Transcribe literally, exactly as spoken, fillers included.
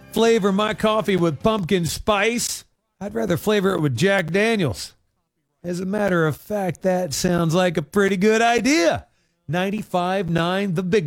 flavor my coffee with pumpkin spice. I'd rather flavor it with Jack Daniels. As a matter of fact, that sounds like a pretty good idea. ninety-five point nine The Big